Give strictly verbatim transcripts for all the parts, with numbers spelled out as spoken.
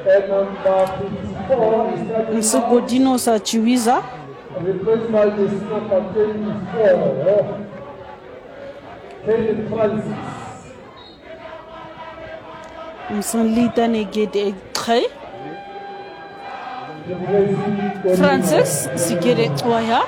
And number fifty-four is starting Msugodino sa Chiwiza. replacement is number twenty-four. Kevin Francis. Msanlita negede tre. Replacing Francis Sigere Waya.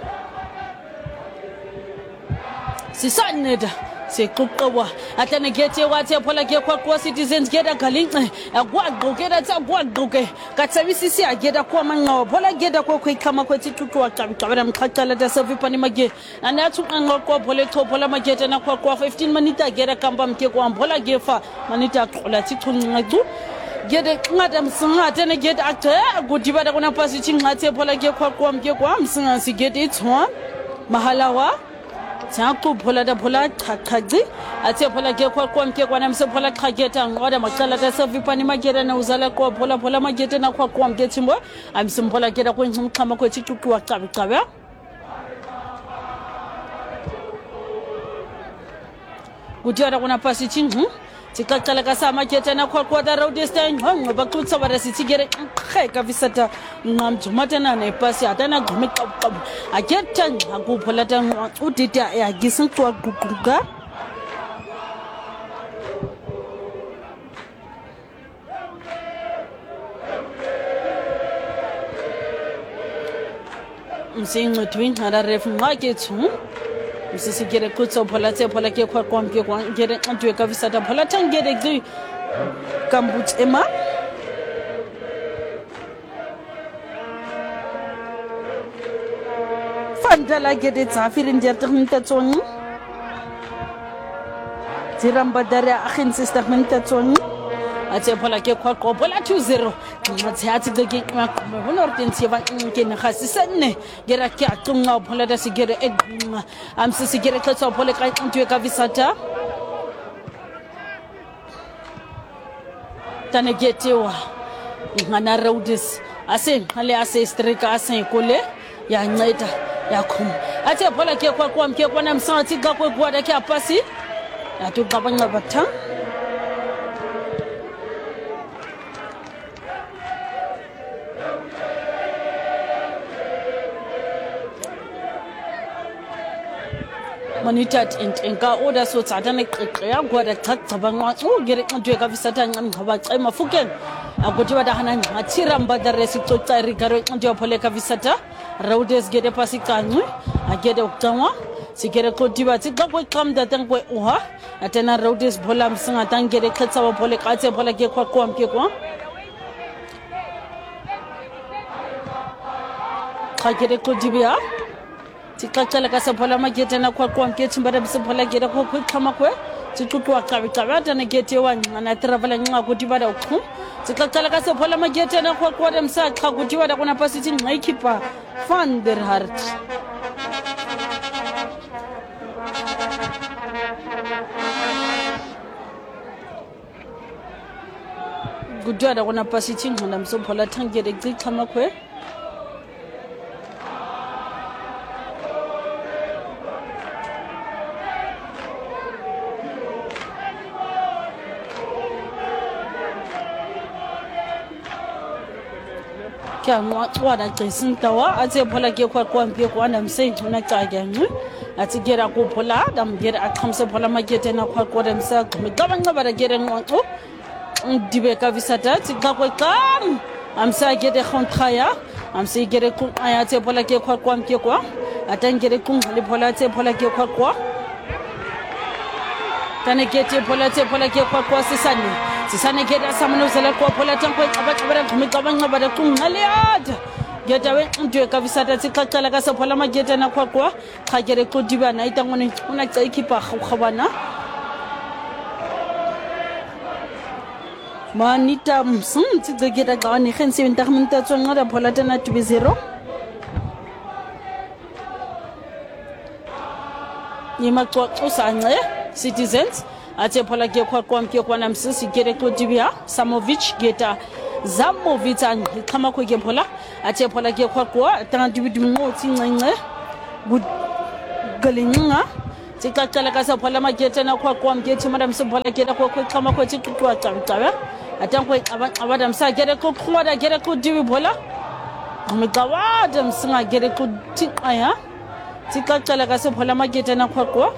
Sisaneda. Sekuqwa atane gete wathi phola ke kwa citizens geta galinxe akwaqokela tsaqwaqoke katsabisisi ageta kwa manqawa phola geta kwa kwikhama kwethi tuqwa qabaqabela mxhaqala ta sevipani mage anathu nqoqo phole chophola magete na kwa kwa fifteen minutes ageta kamba mke kwa phola gefa manita qola tixhunqacu gede ngada msingate ne geta akhe kudibada kuna pasi chinqathe phola ke kwa kwa mke kwa msinga sigete itswa mahalawa Taku phola da phola chaqhaci athe phola ke kwa kwa mke kwana mse phola chaqeta ngoda maqala ta sevipani magera na uzala kwa phola phola magete na kwa kwa mke thimbo amsimphola ke da kwenxhama kwethi tuqwa qabe qabe kuthiwa kuna pasi chinqhu Tikakala kasama kete na kwa kwa da road stand ngo baqutsa bara sithigere qheka visata nqamjumata ne pasi atana gqumi qabu aketha ngakuphola ta udida yagisinqwa guguga Msinga twinhara ref ngakethu Msisigere kutso phola tse phola ke kwa kwa mke kwa ngere ntwe ka visata phola tangere gzi kambut ema Fandala gede tsafiri ndia trinta tsoni Ziramba dara akhin sister minta tsoni Atse phola ke kwa kwa phola two zero Matse atse ke ma honortensi ba nke na khasisane gera ke atunga phola da sigere e amsi sigere khatsa phola ka ntwe ka visata Tane getewa ngana roadis ase ngale ase strika ase kole ya nceda yakhuma athe phola ke kwa kwa mke kwana msangathi ka kwegwada ke apasi atu qabanga batha Manitat intenka order so tsatane qiqe ya gwada chacabanga ugere ntwe ka visata ngaba cema fuken akuthi bada hana ngathira mbadare sicocca rigaro ntwe phole ka visata roads gede pasi kanwe agede uktamwa sigere koti bathi xa kweqamda tankwe uha atena roads phola msinga tangere khetsa ba phole qatse phola ke kwa kwa mke kwa khagere koti bia Tikakala kasaphola magete na kwa kwa mke chimbara bisaphola gere kwa kwikhama kwe tixuxwa qabi qabata na gete wa na travel nqa kuti bada ukhu tikakala kasaphola magete na kwa kwa msakha kuti bada kuna pasiti ngaikhipha van der Hart Gudwada kuna pasiti ngona msophola thangere xikhama kwe Kya ngwaqwada xisintawa athe phola ke kwa kwa mpe kwa namsenje na xagenwe athi gera ku phola damgera aqhamse phola magete na kwa kwa demsa ngicabanga bara gere ngqoqo ndibe ka visata tsikakwe qam amsa gede khontraya amse gere ku ayathe phola ke kwa kwa mpe kwa atangere ku ngale phola athe phola ke kwa kwa tane gete phola athe phola ke kwa kwa sisane Sisane geda samano zela kwa phola tankwe qabaqabela ngicabanga bara ku ngaliada geta we ntwe ka visata tsikaqala ka saphola magete na kwa kwa khagere ku dibana itangone una tsaikhipa khabana Manita msum tsigegeta gane khense ntakhminta tsonga da phola tana two zero Yima kwa usanje citizens Athe phola ke kwa kwa mke kwa namsisi gere kodibia Samovic geta Zamovic angikhama kho ke phola athe phola ke kwa kwa tangdibi ngoti ncince good galinga tikaqala ka sa phola magete na kwa kwa mke thima namsi phola ke na kwa khama kho tsikutwa cabe atanko abada msa gere ko khwada gere ko diwi bola umegawada msinga gere ko aya tikacala ka se bola magete na khwaqwa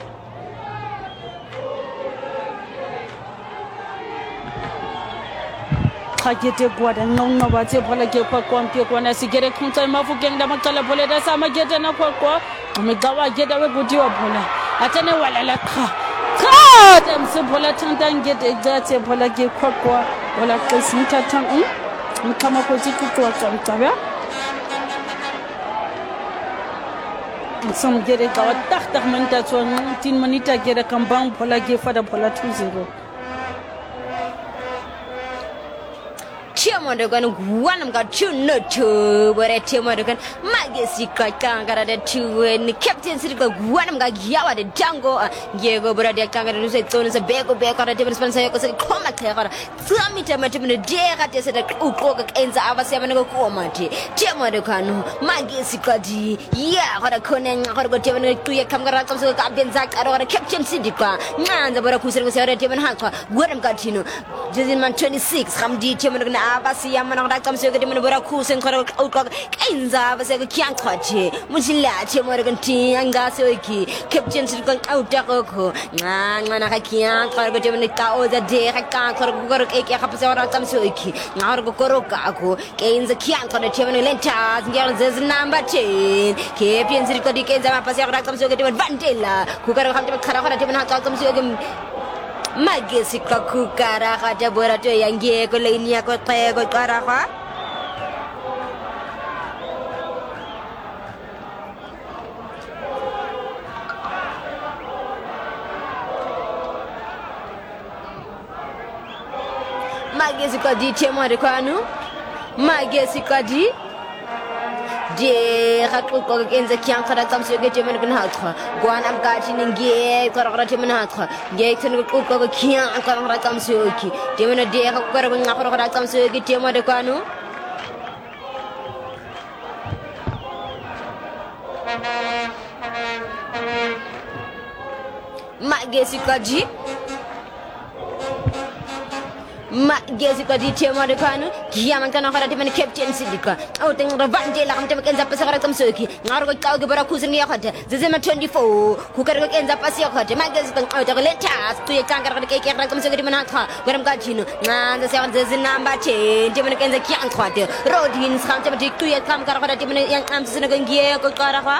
khagete gwada ngongno ba tse bola ke khwaqwa mpe kona sigere khunta mafukeng da makala bola da sa magete na khwaqwa umegawa geda we budiwa bola atene wala la kha God, I'm so volatile. Don't get it. That's a volatile quaqua. Well, I can see that tongue. And come up with it to watch on Tabia. Some get it out. Tachman, that's one nineteen monita get a compound pola give for the pola two zero. Chairman, going one of got two no two, but a chairman can Maggie got got a two and the captain said one of got yawa the jungle, Diego, but I can't get to say it's a bag of back on a different sponsor, because a comet, some meter, but the day I just said a cook ends of a seven go comedy. Chairman, Maggie got yeah, what a conan, what a good German, two year camera, so I've been Zach, I don't a captain city car, and the Barakusa was a German Hanka, what I'm got you know, Jizman twenty-six, come D. Chairman. Abasi amana rakam se gadi mena kusen khara outlook enza abase ko kyan khache musilla che morgan ti anga se ki captain sir kan outa ko ko nga nga na kyan khara ko mena ta o da de ka khara ko ko ke ke khapse rakam se ki nga ko ko ka ko ke enza kyan khara che mena lenta ngal zez number ten captain sir ko di ke enza pase rakam se gadi vandela ku khara khapte khara khara che mena rakam se gadi Magesi kakukara kaja borato yangie ko leinia ko tae ko karafa Magesi ko di chemo de kwanu Magesi ko di de rakko ko kenza kyan khara tam se ge jemen kan hatra gwan am ga tin nge ko ra jemen hatra ge tin ko ko kyan ko ra tam se ki jemen de ko ko ra ngakho ra tam se ge jemo de kwanu ma ge sikaji ma gezi ko di tema de kanu kiyaman kana khara de men captain sidika au teng ravande la kam te kenza pasa khara kam soki ngaro ko taw ge bara kusin ya khata zezema twenty-four ku kar ko kenza pasa ya khata ma gezi kan au ta le tas tu ye tangar ko ke ke kam soki de men kha garam ga chino nganda se zezin number ten de men kenza kyan khata rodin kham te dik tu ye kam kar khara de men yang am sina kan ge ko kara kha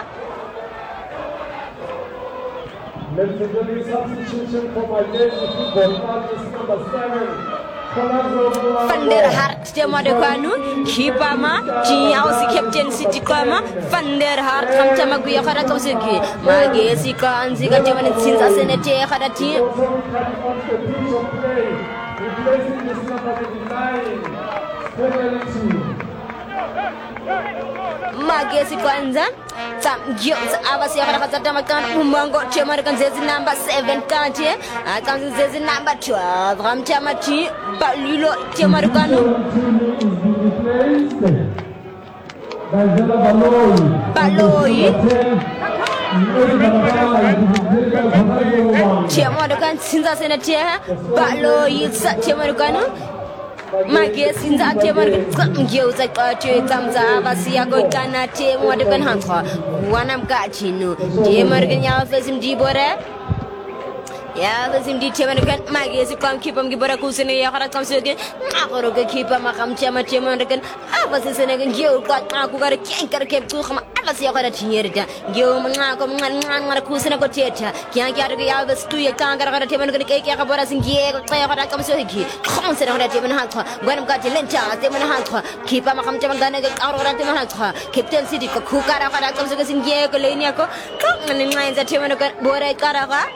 Let's do the substitution for my lady football is number seven. Vander Hart tema de kwanu kipama ji au si captain city kama Vander Hart kam tama guya khara kam sigi mage si kan si ka tema ni sinza senete khara ti mage si kwanza tam gios abasi khara khata tama kan umango tema kan zezi number seven kanje atam zezi number twelve kam tama ti Balilo Tiamarcano Baloi Tiamarcan Sinza Senatia Baloi Tiamarcano Magia Sinza Tiamarcan Gios like Archie Tamza Vasia Gotana Tim Wadagan Hanka one am Gachino Tiamarcan Yalfazim Dibore Ya lazim di chairman kan magi si kam kipam gi bara kusene ya khara kam sege akoro ke kipa makam chama chairman kan apa se sene kan gyo ka aku gar ken kar ke ku khama ala si khara tiyerda gyo manga ko ngan ngan kusene ko teta kyan kya ya bas tu ya kan gar khara chairman kan ke ke bara sin gi ko ya khara kam sege khon se khara chairman ha kha gwanam ka lenta chairman ha kha kipa makam chairman kan ke akoro khara chairman ha kha captain city ko khu kara khara kam sege sin gi ko lenia ko ko ngan ngan za chairman kan bore kara ka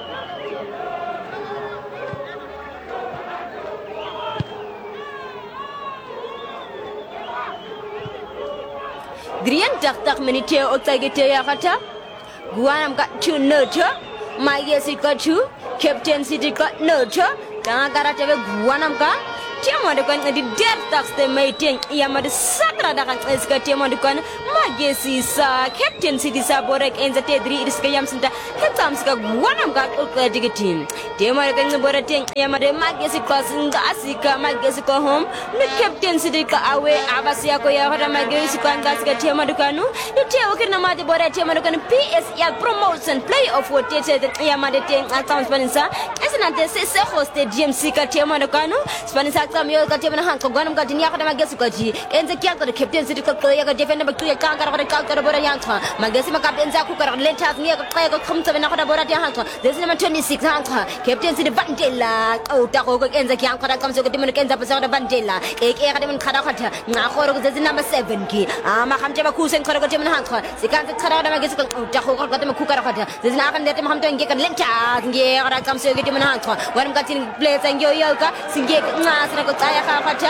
Grian tak tak menite otagete ya kata guanam ka tu nurture my yes ka tu captain city ka nurture kanga kara tebe guanam ka tema de kan di dertax de meeting ya ma de satra da kan eska tema de kan magesi sa captain city sa borek enza tedri iska yam sinta kaptam ska wanam ga ko digitin tema de kan borating ya ma de magesi ko ngasi ka magesi ko home ne captain city ka awe abasi ko ya hota magesi ko ngasi ka tema de kanu ni tewo kirna ma de borating tema de kan P S L promotion play of what tete ya ma de ting account sponsor esna de se host G M C ka tema de kanu sponsor ka mi ka tema han ko gwanam ka dinya ka de magesi ko ji enza kya ko captain city ko ya ka defend ba tu ya ka ka ka ka bora yang tha magesi ma captain za ku ka lentas ni ka ka ko khumtsa na ka bora ya han tha this number twenty-six han tha captain city bandela o ta ko ko enza kya ka ka so ka dimon kenza pa sa ka bandela ke ke ka dimon khada khatha nga khoro ko this number seven ki ama khamje ba ku sen khoro ko dimon han tha sikan ta khada magesi ko ta ko ka dimon ku ka khatha this na kan de ma khamto nge ka lentas nge ka ka so ka dimon han tha waram ka tin play sa nge yo ka singe nga sa ko ta ya ka khatha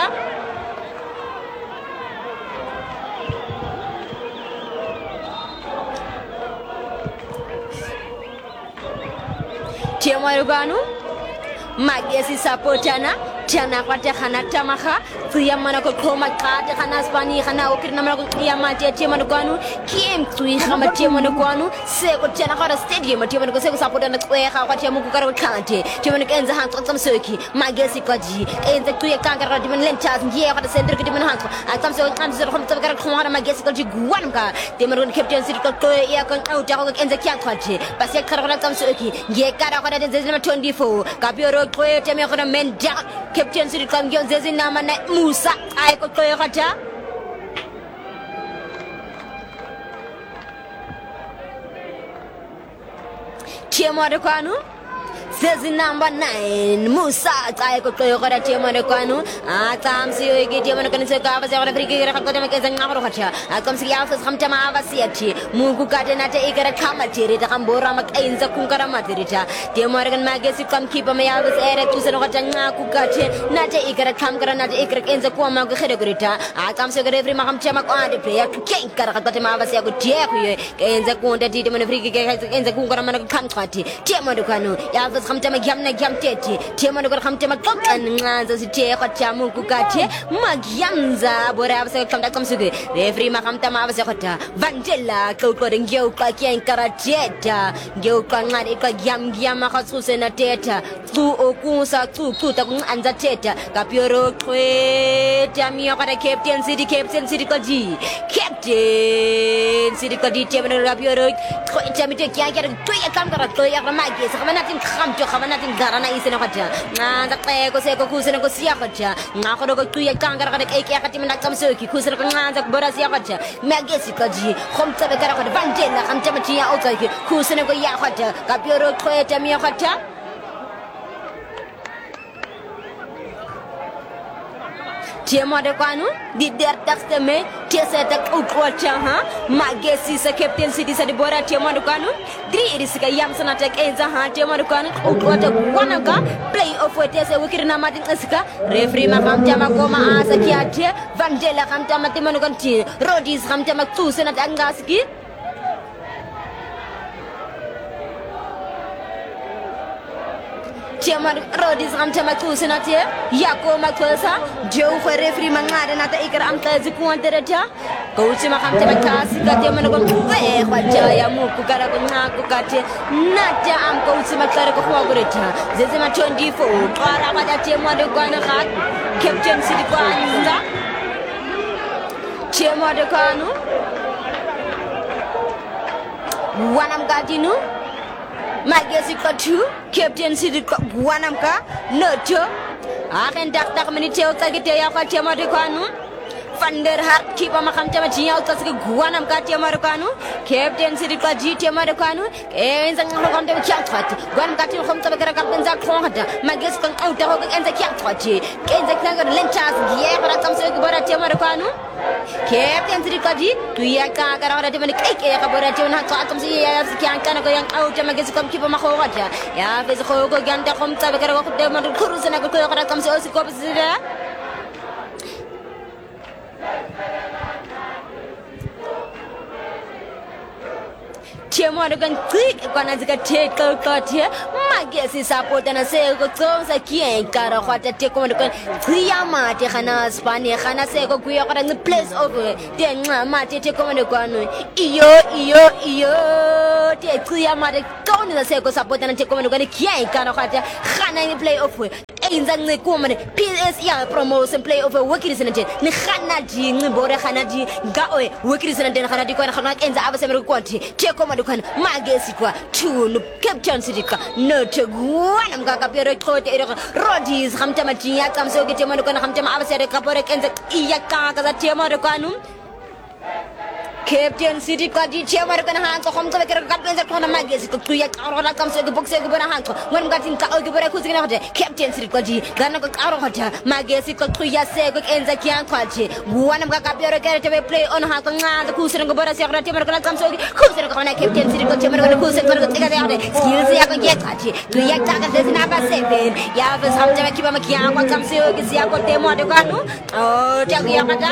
Tiamo Ruganu Magesi Sapotana Tiana Quata Hana Tamaha Tuyamana Koma Kata Hana Spani Hana Okinaman Yamati Tiamanu came to Hama Tiamanu Seko Tiana Stadium Tiamano Sapotana Square Hawatiamuka Kante Tiamanakanza Hans on some circuit Magesi Kaji and the Tuya Kankara Diman Lentas and Yea the Center Diman Hanko I come so answer from the Kara Magesi Kaji Guanka Timaran Captain City Yakon out and the Kankaji Pasaka some circuit Yekara is number twenty-four Capio Tiamaka men Captain City Kam Zezina Musa I could play Hata Tiamadakanu Says number nine, Musa, I could play Hota Tiamadakanu. I come see you get Yamakan Sakavas or Africa, and Navarocha. I come see Alphas Hamtama Avasiati, Mukukatanata Ikara Kamatiri, the Hambora Makainza Kunkara Matirita. The American Magazine come keep a Mayavas Eric to Sanotana Kukati, Nata Ikara Kamkara, Nata Ikra in the Kwama Hedogrita. I come see every Maham Chamak on the player, King Karakatamasia could tear you in the quantity in the Kunkara Kamkati, Tiamadukanu, Yavas. Hamtama Gamna Gamteti, Tiamano Hamtama and Nanza Chamu Kukati, Magyarnza, Boravsa Kamsugi, every Mahamtama Vasakota, Vandella, Kokoring Yoka, Karateta, Yoka Narika Yam Yamahasusena Teta, Tu Okusa, Tu Kuta and the Teta, Capuro, Tamioka, Captain City, Captain City Kaji, Captain City Kaji, Tiamano Rapuro, Tamita Kaka, Toya Kamara, Toya Magis, Hamanatin Kam. Havanatin Garana is in a hotel. Now the Pego Seco Kusan Kosiacha, Nakoro to your Kanga, Akatimana Kamsuki, Kusan, Borasia, Magesica G, Home Tabaka, Vandella, and Tamatia Otaki, Kusan Yahota, Capuro, Toyota Miahota. Tiamadakanu, did their tax the me, Tessa Ukwacha, Magesi, Captain City, Sadibora, Tiamadakanu, three is a Yamson attack, Ezaha, Tiamadakanu, Ukwata, Wanaka, play of what Tessa Wikina Madinska, Refri Maham Tamakoma, Asakia, Vandela, Hamtamatimanganti, Rodis, Hamtamaku, Senat Angaski. Tiamad Rodis Ramtamaku Senate, Yako Makosa, Joe Refri Mangada, Nata Ikram Kazukuanteraja, Coachima Hamtamakasi, Katiamanago, Wajaya Mukukara, Nakukate, Nata Am Coachima Karaka, Zezima twenty-four, Paramada Tiamadakana, Captain City Kwanza, Tiamadakanu, Wanam Gadinu. Magesica two, Captain City Guanamka, Noto, Akan Doctor Minitio Tagitea Tiamadicanu, Fander Hat, Keeper Mahamtamachia, Guanam Katia Marocanu, Captain City Kajitia Marocanu, and the Honda Chatfat, Guan Katin from Tabaka Conda, Magescon Outa and the Catwachi, Ken the Knagar Lentas, Yara comes to Boratia Marocanu, Captain City Kaji, to Yaka, Cake, Aboration, Comes here, Kiankana going out, Magescom Keeper Mahoja, Yavis Hogo Ganda from Tabaka, the Kurus and Agriculture comes also Copsida. Tiamodagan click when I get take out here. magesi support na se go tsonsa kie ikara khwata te ko ndikon tsiya mate khana spane khana se go kuya khona ngi place over te nxa mate te ko ndikon iyo iyo iyo te tsiya mate ko ni se go support na te ko ndikon kie ikara khwata khana ngi play off inza ngi kuma P S ya promotion play over wikiri sinante ni khana di ngi bore khana di ga oe wikiri sinante khana di ko khana enza abasemere ko nti te ko ndikon magesi kwa tunu Captain Sidika no to gwana mkaka pero khote ere rodis khamtama tiya kamso ke tema ndikon khamtama abasere kapore kenza iya kaka za tema ndikonu Captain City kwa di chema kana hanko khomto bekere kapenza khona magesi ko tuya qarora kamso ke boxe ke bona hanko ngwan ngati nka o ke bora khuzi kana khote Captain City kwa di kana ko qaro khota magesi ko tuya se ko enza kyan khwathi buwana mka kapero kere tebe play on hanko ngada khusira ngobora se khona tema kana kamso ke khusira khona Captain City ko tema kana khusira kana tsika de skills ya ko ngekhathi tuya taka desina ba seven ya ba samtama kiba makiya kwa kamso ke siya ko tema de kanu o takuya kata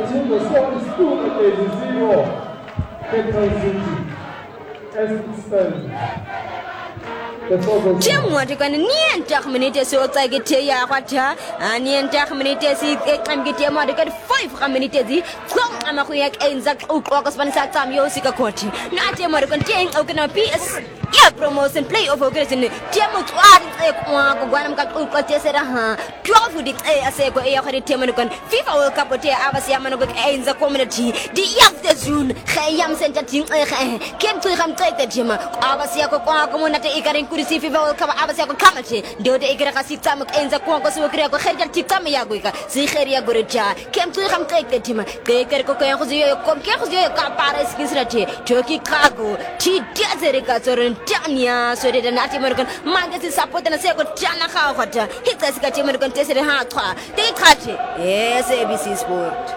Jim what you can near talk minutes so I get to ya water and near talk minutes I'm getting more than five minutes. Come, I'm a quick and Zach Oakos when Satam Yosika Court. Not a more contain open P S. Yeah, promotion play over Grayson. Jemu twari one got Oakos said, aha, twelve with it a seco air for the Temanukon. FIFA will couple tear Avasiamanok in the community. The youngster soon, Hayam sent a team came to him take the Jim. Avasiako community Ikarin could see FIFA will cover Avasiako Kamati. Do the Igrasi Tamak ends a Quankos Ukrako Hedja Titamayaguika. Ziheria Gurija came to him take the Jim. Take a Cocoyo, Cocoyo, Caparis Kisrati, Turkey Cargo, T. Jazerica, or Tanya, so did an American magazine support and a second Jana Hawata. Hit us got American tested hard. They catch it. Yes, A B C Sport.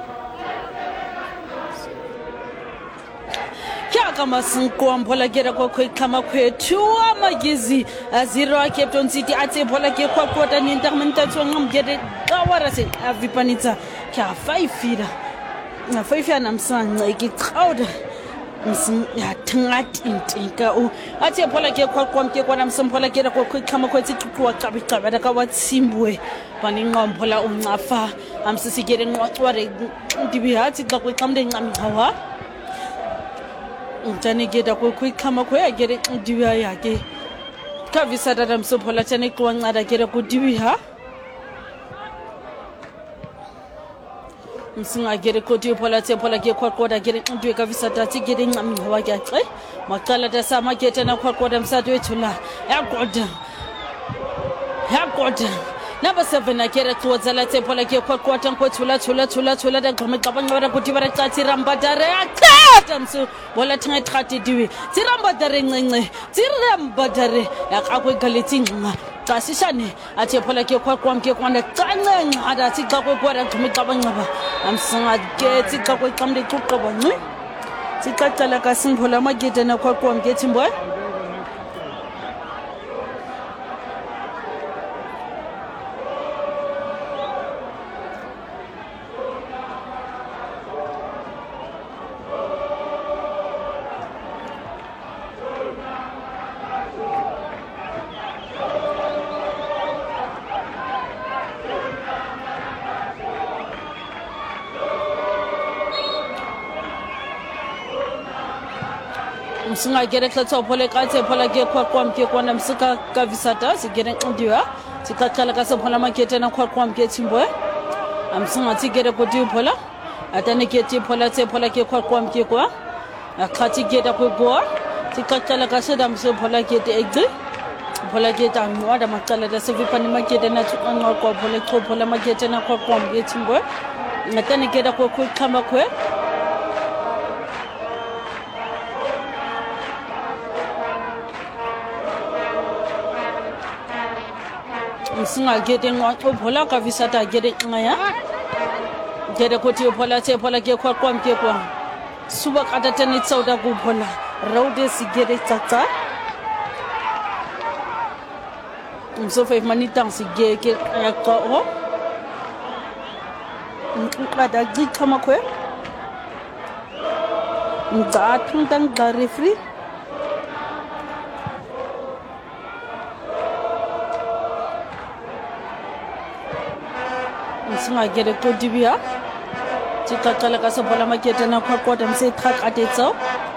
Kama sinko mpola gera kwa kwa kama kwetu magizi zero Captain City ate mpola ke kwa kwata ni ntamenta tsonga mgere kawara se avipanitsa kya five fira na five ya namsanga ikiqawda msim ya thangati intinka u ate mpola ke kwa kwa mke kwa namsimpola gera kwa kwa kama kwethi tuwa qabi qabada ka watsimbwe bani ngompola umncafa amsisigere nqwaqware ndibihathi xa kweqamde ncami hawa Tani geta ko ku kama ko ya gere diwa yake ka visa da mso phola tani ko ngada gere ko diwi ha msinga gere ko diwi phola tse phola ke ko ko da gere diwe ka visa da tse gere ngami wa ke xe makala da sama geta na ko ko da msado ethula ya goda ya goda Number seven, I get it towards the latte polake, quatam, quatula, tula, tula, tula, the Kamaka, Putiva, Tiramba, Dare, so while I try to do it. Tiramba, the ring, Tiramba, Dare, Akwe Galitin, Tasishani, at your polake, quaquam, Kekwana, Tang, had a tick up with water to make up another. I'm saying I get it up with come the cook of one. Tikata like a simple Amagit and a quaquam getting boy. Singa gere klatso pole kate pole ke kwa kwa mke kwa na msika ka visata sigere ndiwa sikakhala ka se phola makete na kwa kwa mke timbo amsinga tigere ko di phola atane ke ti phola tse phola ke kwa kwa mke kwa akhati geta ko go sikakhala ka se dam se phola ke te egbe phola ke ta nwa da makala da se vipani makete na tsonga kwa phola ko phola makete na kwa kwa mke timbo atane ke da ko ko khamba kwe Singa getting one pola ka visata getting ngaya gere ko ti pola te pola ke kwa kwa mke kwa suba kata tani tsauda ku pola raude sigere tsatsa umso fa manita sige ke ya ko ho nkada gikama kwe nda tundang da refri singagere kodibia tsikaqala ka sobola makete na khwaqota mse qhaqatetso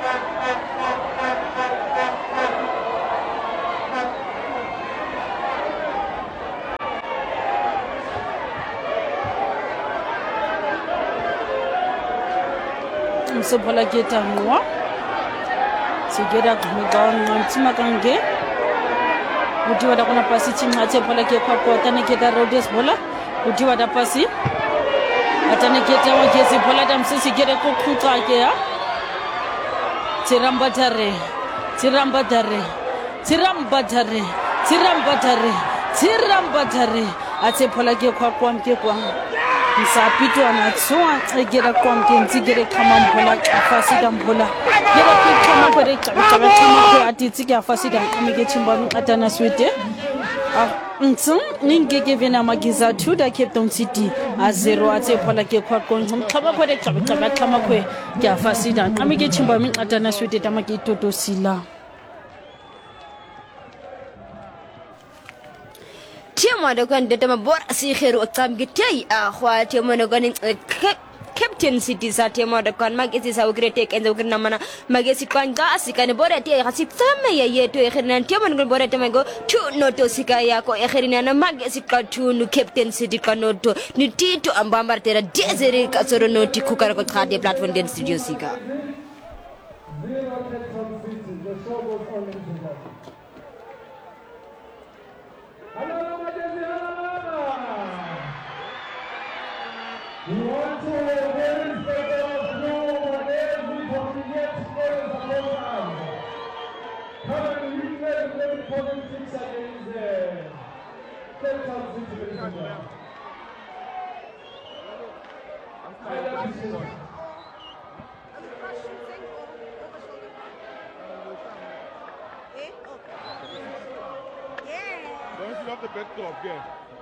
msobola keta mwa sigera kumigawa mtima kange utiwa da kuna pasi chimha tsepola ke khwaqota ne keta rodes bola utiwa da pasi atane keta wa kesi bola da msisi gere ko khuqa ke ya tiramba dare tiramba dare tiramba dare tiramba dare tiramba dare atsepola ke khwaqwa ke kwa msapito anatsuwa egera kwa mkenzi gere kama mbola afasida mbola gere kama kwere kama kama atitsi ke afasida amike chimba atana swete ntsim ningeke vena magiza two da Cape Town City a zero atsepola ke khwaqwa mkhaba kwere kama kama kama kwe ke afasida amike chimba atana swete tamake toto sila Tiamo da kan da mabor si khairu akam gitay akhwa tiamo da kan Captain City sa tiamo da kan magisi sa ugre tek en ugre namana magisi kan ga sikane bore te khasip tame ya yeto e khirnan tiamo ngol bore te mago tu noto sikaya ko e khirina na magisi ka tu nu Captain City kan noto ni tito ambambar tera desere ka soro noti kukara ko khade platform den studio sika We want to raise the blue and every continent for the program. Currently, we play the politics against the Cape Town City. I love you. Don't you have the back door, yeah.